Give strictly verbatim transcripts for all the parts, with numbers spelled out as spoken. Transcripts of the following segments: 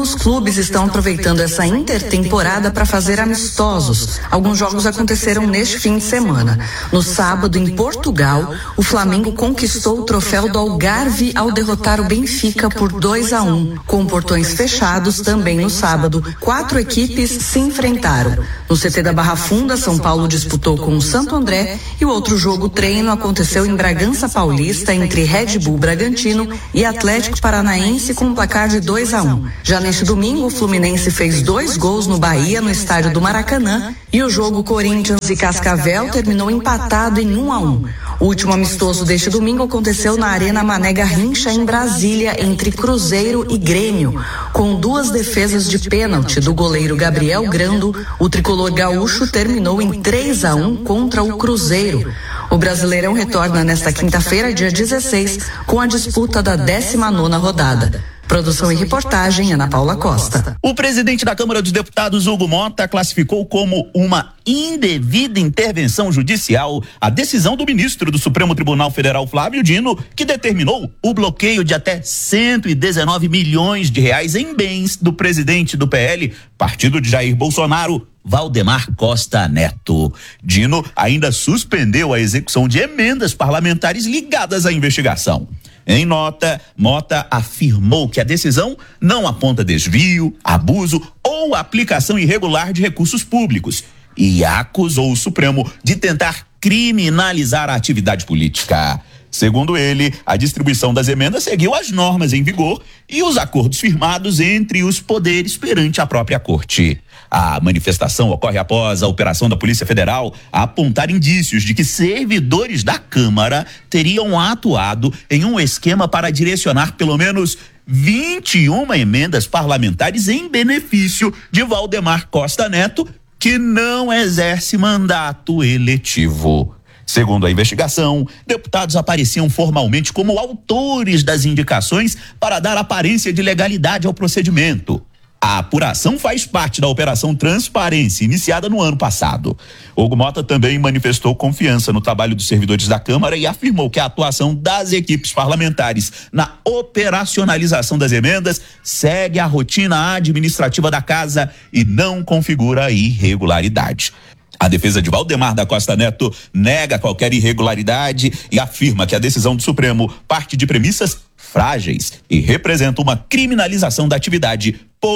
Alguns clubes estão aproveitando essa intertemporada para fazer amistosos. Alguns jogos aconteceram neste fim de semana. No sábado, em Portugal, o Flamengo conquistou o troféu do Algarve ao derrotar o Benfica por dois a um. Com portões fechados, também no sábado, quatro equipes se enfrentaram. No C T da Barra Funda, São Paulo disputou com o Santo André e o outro jogo treino aconteceu em Bragança Paulista entre Red Bull Bragantino e Atlético Paranaense com um placar de dois a um. Já neste domingo, o Fluminense fez dois gols no Bahia, no estádio do Maracanã, e o jogo Corinthians e Cascavel terminou empatado em um a um. O último amistoso deste domingo aconteceu na Arena Mané Garrincha, em Brasília, entre Cruzeiro e Grêmio. Com duas defesas de pênalti do goleiro Gabriel Grando, o tricolor gaúcho terminou em três a um contra o Cruzeiro. O Brasileirão retorna nesta quinta-feira, dia dezesseis, com a disputa da décima nona rodada. Produção e reportagem, Ana Paula Costa. O presidente da Câmara dos Deputados, Hugo Mota, classificou como uma indevida intervenção judicial a decisão do ministro do Supremo Tribunal Federal, Flávio Dino, que determinou o bloqueio de até cento e dezenove milhões de reais em bens do presidente do P L, partido de Jair Bolsonaro, Valdemar Costa Neto. Dino ainda suspendeu a execução de emendas parlamentares ligadas à investigação. Em nota, Mota afirmou que a decisão não aponta desvio, abuso ou aplicação irregular de recursos públicos e acusou o Supremo de tentar criminalizar a atividade política. Segundo ele, a distribuição das emendas seguiu as normas em vigor e os acordos firmados entre os poderes perante a própria Corte. A manifestação ocorre após a operação da Polícia Federal apontar indícios de que servidores da Câmara teriam atuado em um esquema para direcionar pelo menos vinte e uma emendas parlamentares em benefício de Valdemar Costa Neto, que não exerce mandato eletivo. Segundo a investigação, deputados apareciam formalmente como autores das indicações para dar aparência de legalidade ao procedimento. A apuração faz parte da Operação Transparência, iniciada no ano passado. Hugo Mota também manifestou confiança no trabalho dos servidores da Câmara e afirmou que a atuação das equipes parlamentares na operacionalização das emendas segue a rotina administrativa da Casa e não configura irregularidade. A defesa de Valdemar da Costa Neto nega qualquer irregularidade e afirma que a decisão do Supremo parte de premissas frágeis e representa uma criminalização da atividade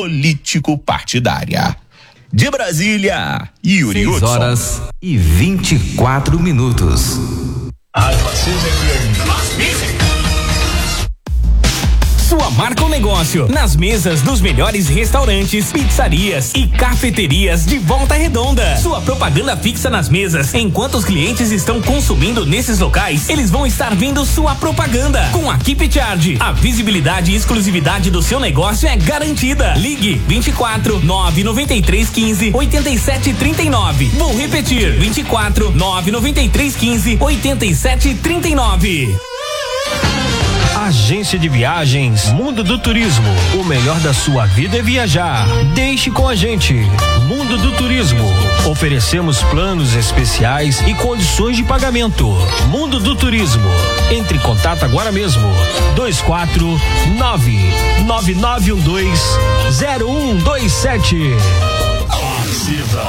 político-partidária. De Brasília, Yuri Hudson. seis horas e vinte e quatro minutos. Sua marca ou negócio nas mesas dos melhores restaurantes, pizzarias e cafeterias de Volta Redonda. Sua propaganda fixa nas mesas. Enquanto os clientes estão consumindo nesses locais, eles vão estar vendo sua propaganda. Com a Keep Charge, a visibilidade e exclusividade do seu negócio é garantida. Ligue vinte e quatro, nove nove três, quinze, oitenta e sete, trinta e nove. Vou repetir, vinte e quatro, nove nove três, quinze, oitenta e sete, trinta e nove. Agência de Viagens Mundo do Turismo. O melhor da sua vida é viajar. Deixe com a gente. Mundo do Turismo. Oferecemos planos especiais e condições de pagamento. Mundo do Turismo. Entre em contato agora mesmo. dois quatro nove, nove nove um dois, zero um dois sete. Precisa,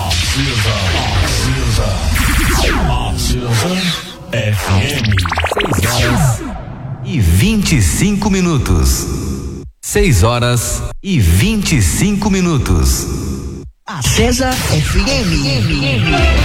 precisa, precisa. F M. seis horas e vinte e cinco minutos. seis horas e vinte e cinco minutos. Acesa F M.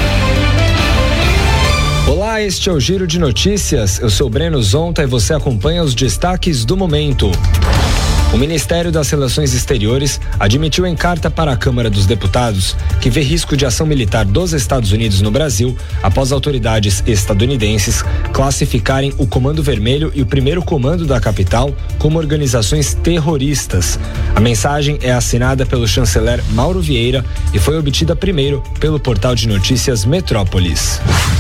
Olá, este é o Giro de Notícias. Eu sou Breno Zonta e você acompanha os destaques do momento. O Ministério das Relações Exteriores admitiu em carta para a Câmara dos Deputados que vê risco de ação militar dos Estados Unidos no Brasil após autoridades estadunidenses classificarem o Comando Vermelho e o Primeiro Comando da capital como organizações terroristas. A mensagem é assinada pelo chanceler Mauro Vieira e foi obtida primeiro pelo portal de notícias Metrópolis.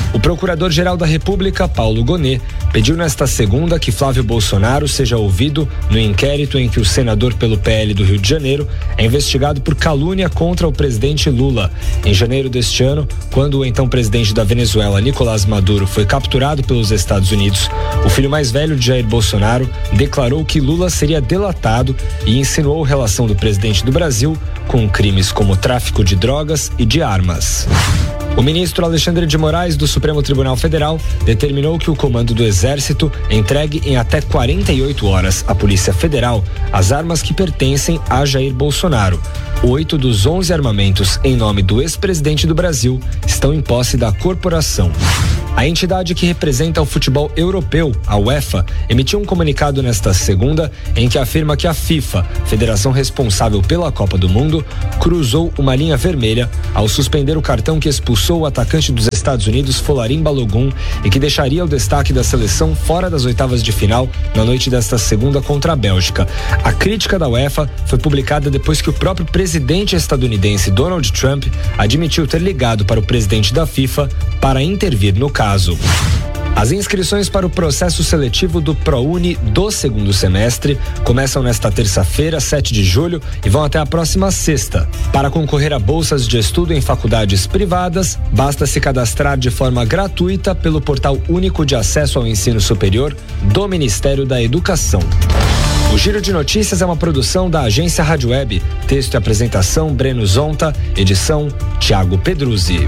O Procurador-Geral da República, Paulo Gonet, pediu nesta segunda que Flávio Bolsonaro seja ouvido no inquérito em que o senador pelo P L do Rio de Janeiro é investigado por calúnia contra o presidente Lula. Em janeiro deste ano, quando o então presidente da Venezuela, Nicolás Maduro, foi capturado pelos Estados Unidos, o filho mais velho de Jair Bolsonaro declarou que Lula seria delatado e insinuou relação do presidente do Brasil com crimes como tráfico de drogas e de armas. O ministro Alexandre de Moraes, do Supremo Tribunal Federal, determinou que o comando do Exército entregue em até quarenta e oito horas à Polícia Federal as armas que pertencem a Jair Bolsonaro. Oito dos onze armamentos em nome do ex-presidente do Brasil estão em posse da corporação. A entidade que representa o futebol europeu, a UEFA, emitiu um comunicado nesta segunda em que afirma que a FIFA, federação responsável pela Copa do Mundo, cruzou uma linha vermelha ao suspender o cartão que expulsou o atacante dos Estados Unidos, Folarin Balogun, e que deixaria o destaque da seleção fora das oitavas de final na noite desta segunda contra a Bélgica. A crítica da UEFA foi publicada depois que o próprio presidente estadunidense Donald Trump admitiu ter ligado para o presidente da FIFA para intervir no caso. As inscrições para o processo seletivo do ProUni do segundo semestre começam nesta terça-feira, sete de julho, e vão até a próxima sexta. Para concorrer a bolsas de estudo em faculdades privadas, basta se cadastrar de forma gratuita pelo Portal Único de Acesso ao Ensino Superior do Ministério da Educação. O Giro de Notícias é uma produção da agência Rádio Web. Texto e apresentação Breno Zonta, edição Thiago Pedruzzi.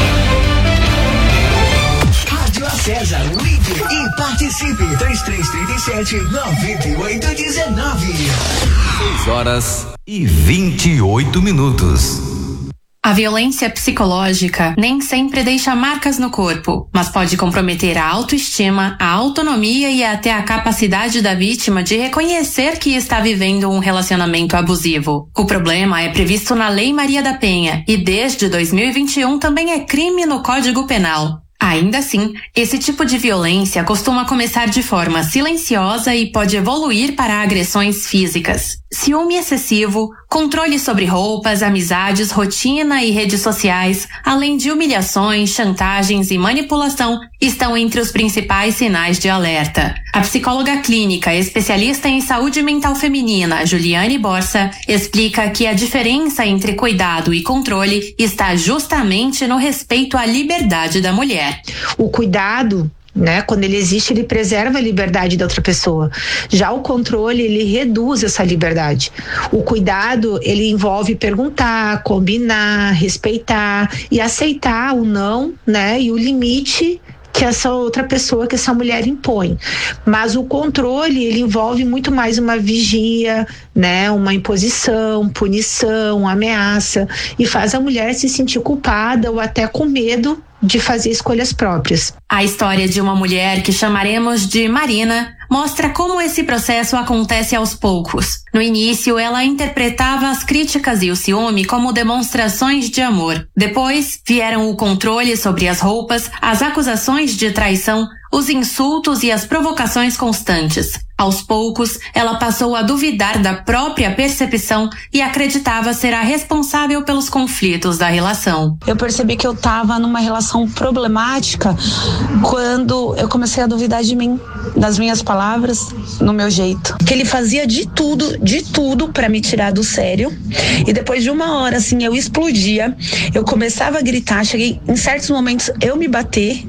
César, ligue e participe. três três três sete, nove oito um nove. seis horas e vinte e oito minutos. A violência psicológica nem sempre deixa marcas no corpo, mas pode comprometer a autoestima, a autonomia e até a capacidade da vítima de reconhecer que está vivendo um relacionamento abusivo. O problema é previsto na Lei Maria da Penha e desde dois mil e vinte e um também é crime no Código Penal. Ainda assim, esse tipo de violência costuma começar de forma silenciosa e pode evoluir para agressões físicas. Ciúme excessivo, controle sobre roupas, amizades, rotina e redes sociais, além de humilhações, chantagens e manipulação, estão entre os principais sinais de alerta. A psicóloga clínica especialista em saúde mental feminina, Juliane Borsa, explica que a diferença entre cuidado e controle está justamente no respeito à liberdade da mulher. O cuidado, né, quando ele existe, ele preserva a liberdade da outra pessoa. Já o controle, ele reduz essa liberdade. O cuidado, ele envolve perguntar, combinar, respeitar e aceitar o não, né, e o limite que essa outra pessoa, que essa mulher impõe. Mas o controle, ele envolve muito mais uma vigia, né, uma imposição, punição, ameaça, e faz a mulher se sentir culpada ou até com medo de fazer escolhas próprias. A história de uma mulher que chamaremos de Marina mostra como esse processo acontece aos poucos. No início, ela interpretava as críticas e o ciúme como demonstrações de amor. Depois, vieram o controle sobre as roupas, as acusações de traição, os insultos e as provocações constantes. Aos poucos, ela passou a duvidar da própria percepção e acreditava ser a responsável pelos conflitos da relação. Eu percebi que eu estava numa relação problemática quando eu comecei a duvidar de mim, das minhas palavras, no meu jeito. Que ele fazia de tudo, de tudo para me tirar do sério. E depois de uma hora, assim, eu explodia, eu começava a gritar, cheguei em certos momentos eu me bater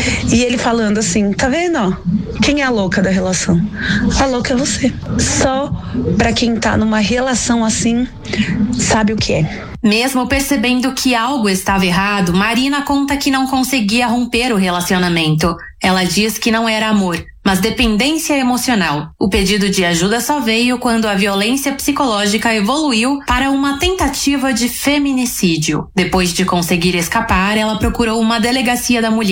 e ele falando assim, tá vendo, ó, quem é a louca da relação? A louca é você. Só pra quem tá numa relação assim, sabe o que é. Mesmo percebendo que algo estava errado, Marina conta que não conseguia romper o relacionamento. Ela diz que não era amor, mas dependência emocional. O pedido de ajuda só veio quando a violência psicológica evoluiu para uma tentativa de feminicídio. Depois de conseguir escapar, ela procurou uma delegacia da mulher.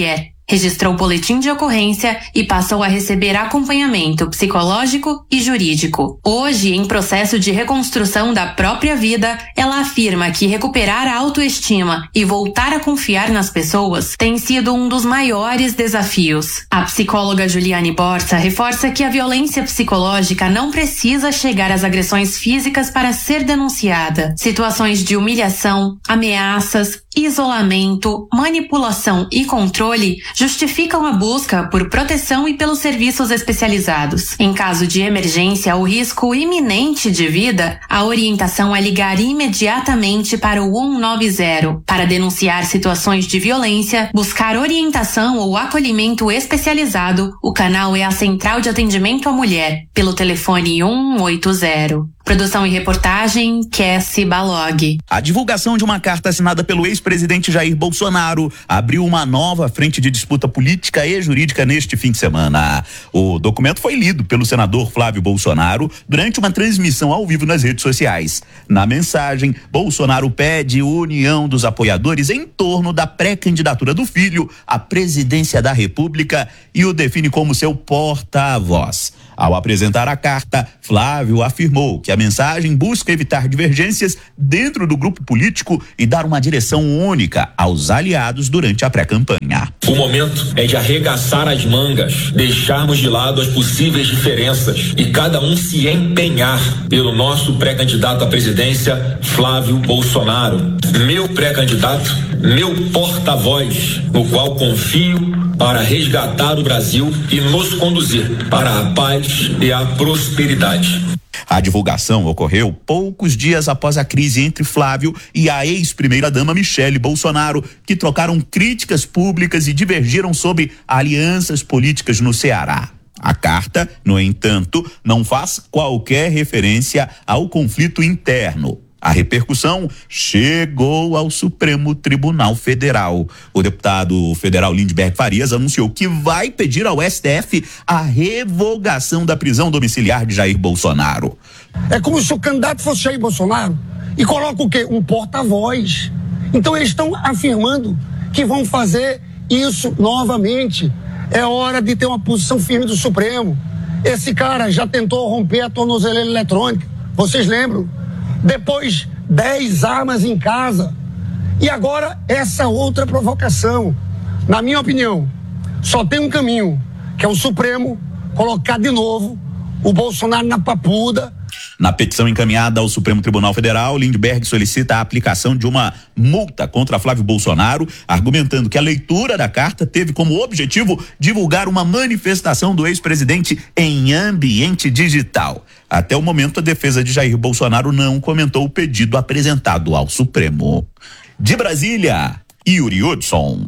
registrou boletim de ocorrência e passou a receber acompanhamento psicológico e jurídico. Hoje, em processo de reconstrução da própria vida, ela afirma que recuperar a autoestima e voltar a confiar nas pessoas tem sido um dos maiores desafios. A psicóloga Juliane Borsa reforça que a violência psicológica não precisa chegar às agressões físicas para ser denunciada. Situações de humilhação, ameaças, isolamento, manipulação e controle justificam a busca por proteção e pelos serviços especializados. Em caso de emergência ou risco iminente de vida, a orientação é ligar imediatamente para o um nove zero. Para denunciar situações de violência, buscar orientação ou acolhimento especializado, o canal é a Central de Atendimento à Mulher, pelo telefone um oito zero. Produção e reportagem, Cassie Balog. A divulgação de uma carta assinada pelo ex-presidente Jair Bolsonaro abriu uma nova frente de disputa política e jurídica neste fim de semana. O documento foi lido pelo senador Flávio Bolsonaro durante uma transmissão ao vivo nas redes sociais. Na mensagem, Bolsonaro pede união dos apoiadores em torno da pré-candidatura do filho à presidência da República e o define como seu porta-voz. Ao apresentar a carta, Flávio afirmou que a mensagem busca evitar divergências dentro do grupo político e dar uma direção única aos aliados durante a pré-campanha. O momento é de arregaçar as mangas, deixarmos de lado as possíveis diferenças e cada um se empenhar pelo nosso pré-candidato à presidência, Flávio Bolsonaro. Meu pré-candidato, meu porta-voz, no qual confio para resgatar o Brasil e nos conduzir para a paz e a prosperidade. A divulgação ocorreu poucos dias após a crise entre Flávio e a ex-primeira-dama Michele Bolsonaro, que trocaram críticas públicas e divergiram sobre alianças políticas no Ceará. A carta, no entanto, não faz qualquer referência ao conflito interno. A repercussão chegou ao Supremo Tribunal Federal. O deputado federal Lindbergh Farias anunciou que vai pedir ao S T F a revogação da prisão domiciliar de Jair Bolsonaro. É como se o candidato fosse Jair Bolsonaro e coloca o quê? Um porta-voz. Então eles estão afirmando que vão fazer isso novamente. É hora de ter uma posição firme do Supremo. Esse cara já tentou romper a tornozeleira eletrônica. Vocês lembram? Depois, dez armas em casa. E agora, essa outra provocação. Na minha opinião, só tem um caminho, que é o Supremo colocar de novo o Bolsonaro na papuda. Na petição encaminhada ao Supremo Tribunal Federal, Lindbergh solicita a aplicação de uma multa contra Flávio Bolsonaro, argumentando que a leitura da carta teve como objetivo divulgar uma manifestação do ex-presidente em ambiente digital. Até o momento, a defesa de Jair Bolsonaro não comentou o pedido apresentado ao Supremo. De Brasília, Yuri Hudson.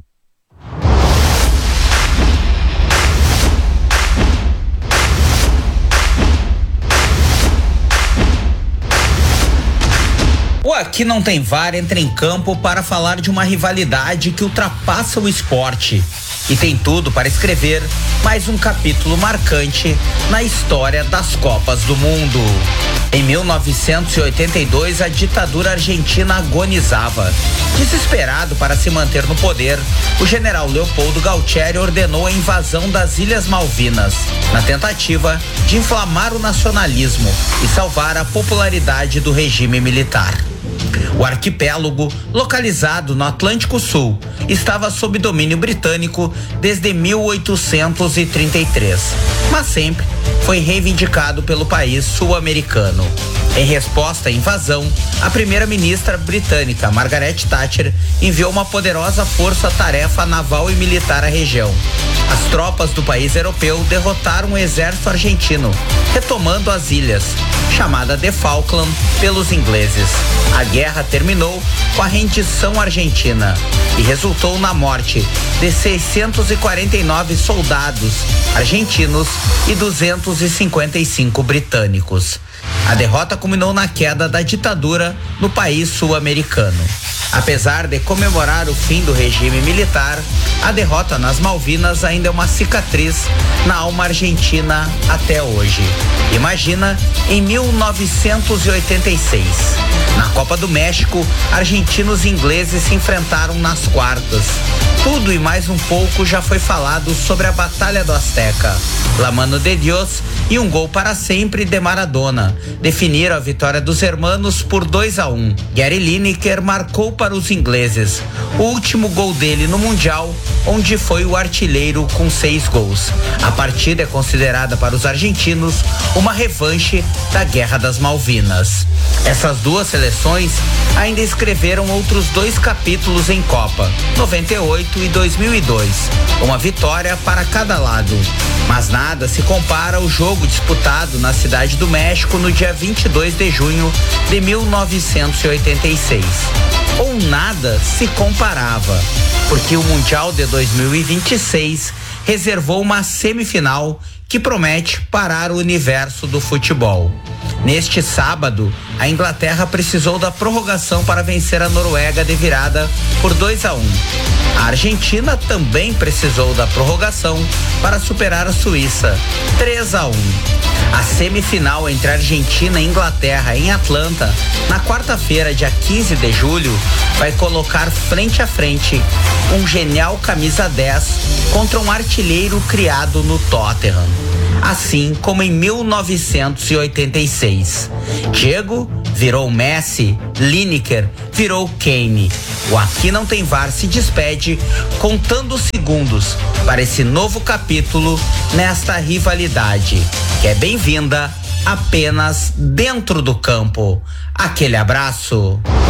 O Aqui Não Tem V A R entra em campo para falar de uma rivalidade que ultrapassa o esporte e tem tudo para escrever mais um capítulo marcante na história das Copas do Mundo. Em mil novecentos e oitenta e dois, a ditadura argentina agonizava. Desesperado para se manter no poder, o general Leopoldo Galtieri ordenou a invasão das Ilhas Malvinas, na tentativa de inflamar o nacionalismo e salvar a popularidade do regime militar. O arquipélago, localizado no Atlântico Sul, estava sob domínio britânico desde mil oitocentos e trinta e três, mas sempre foi reivindicado pelo país sul-americano. Em resposta à invasão, a primeira-ministra britânica Margaret Thatcher enviou uma poderosa força-tarefa naval e militar à região. As tropas do país europeu derrotaram o exército argentino, retomando as ilhas, chamada de Falkland pelos ingleses. A guerra terminou com a rendição argentina e resultou na morte de seiscentos e quarenta e nove soldados argentinos e duzentos e cinquenta e cinco britânicos. A derrota culminou na queda da ditadura no país sul-americano. Apesar de comemorar o fim do regime militar, a derrota nas Malvinas ainda é uma cicatriz na alma argentina até hoje. Imagina em mil novecentos e oitenta e seis. Na Copa do México, argentinos e ingleses se enfrentaram nas quartas. Tudo e mais um pouco já foi falado sobre a Batalha do Azteca. La Mano de Dios e um gol para sempre de Maradona definiram a vitória dos hermanos por dois a um. Gary Lineker marcou para os ingleses o último gol dele no Mundial, onde foi o artilheiro com seis gols. A partida é considerada para os argentinos uma revanche da Guerra das Malvinas. Essas duas seleções ainda escreveram outros dois capítulos em Copa, noventa e oito e dois mil e dois, uma vitória para cada lado. Mas nada se compara ao jogo disputado na Cidade do México no dia vinte e dois de junho de mil novecentos e oitenta e seis. Ou nada se comparava, porque o Mundial de dois mil e vinte e seis reservou uma semifinal que promete parar o universo do futebol. Neste sábado, a Inglaterra precisou da prorrogação para vencer a Noruega de virada por dois a um. A Argentina também precisou da prorrogação para superar a Suíça, três a um. A semifinal entre Argentina e Inglaterra em Atlanta, na quarta-feira, dia quinze de julho, vai colocar frente a frente um genial camisa dez contra um artilheiro criado no Tottenham, assim como em mil novecentos e oitenta e seis. Diego virou Messi, Lineker virou Kane. O Aqui Não Tem V A R se despede contando segundos para esse novo capítulo nesta rivalidade, que é bem-vinda apenas dentro do campo. Aquele abraço.